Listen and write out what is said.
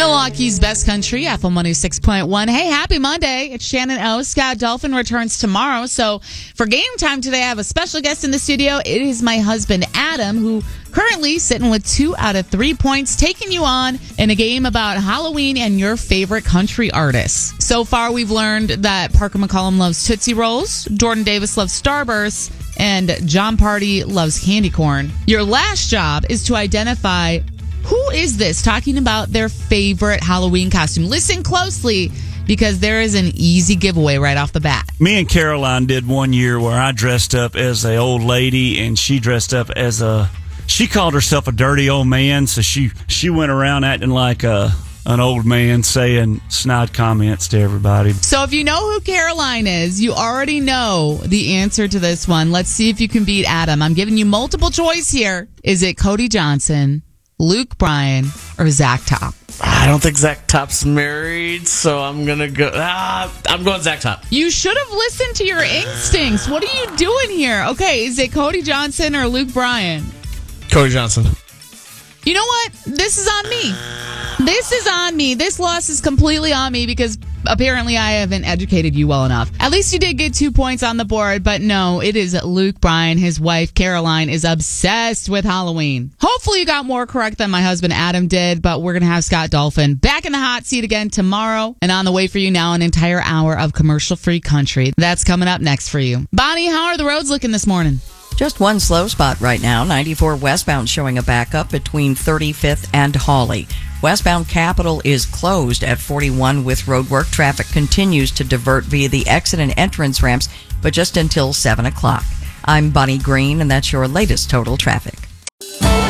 Milwaukee's Best Country, FM 106.1. Hey, happy Monday. It's Shannon O. Scott Dolphin returns tomorrow. So for game time today, I have a special guest in the studio. It is my husband, Adam, who currently sitting with 2 out of 3 points, taking you on in a game about Halloween and your favorite country artists. So far, we've learned that Parker McCollum loves Tootsie Rolls, Jordan Davis loves Starburst, and John Party loves candy corn. Your last job is to identify who is this talking about their favorite Halloween costume. Listen closely, because there is an easy giveaway right off the bat. Me and Caroline did one year where I dressed up as an old lady and she dressed up as she called herself a dirty old man, so she went around acting like an old man saying snide comments to everybody. So if you know who Caroline is, you already know the answer to this one. Let's see if you can beat Adam. I'm giving you multiple choice here. Is it Cody Johnson, Luke Bryan, or Zach Top? I don't think Zach Top's married, so I'm gonna go. I'm going Zach Top. You should have listened to your instincts. What are you doing here? Okay, is it Cody Johnson or Luke Bryan? Cody Johnson. You know what? This is on me. This is on me. This loss is completely on me because apparently I haven't educated you well enough. At least you did get 2 points on the board, but no, it is Luke Bryan. His wife, Caroline, is obsessed with Halloween. Hopefully you got more correct than my husband, Adam, did, but we're going to have Scott Dolphin back in the hot seat again tomorrow. And on the way for you now, an entire hour of commercial-free country. That's coming up next for you. Bonnie, how are the roads looking this morning? Just one slow spot right now. 94 westbound showing a backup between 35th and Hawley. Westbound Capitol is closed at 41 with roadwork. Traffic continues to divert via the exit and entrance ramps, but just until 7 o'clock. I'm Bonnie Green, and that's your latest total traffic.